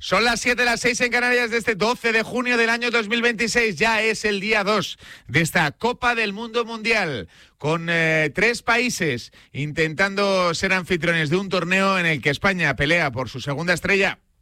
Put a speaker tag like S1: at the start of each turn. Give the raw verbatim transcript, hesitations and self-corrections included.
S1: Son las siete, las seis en Canarias de este doce de junio del año dos mil veintiséis. Ya es el día dos de esta Copa del Mundo Mundial, con eh, tres países intentando ser anfitriones de un torneo en el que España pelea por su segunda estrella.